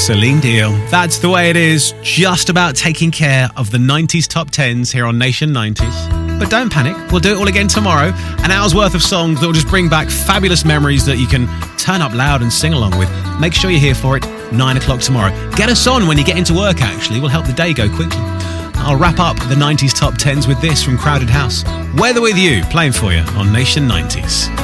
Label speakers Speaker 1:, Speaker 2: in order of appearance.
Speaker 1: Celine Dion. That's the way it is, just about taking care of the 90s top 10s here on Nation 90s. But don't panic, we'll do it all again tomorrow. An hour's worth of songs that will just bring back fabulous memories that you can turn up loud and sing along with. Make sure you're here for it, 9 o'clock tomorrow. Get us on when you get into work, actually. We'll help the day go quickly. I'll wrap up the 90s top 10s with this from Crowded House. Weather With You, playing for you on Nation 90s.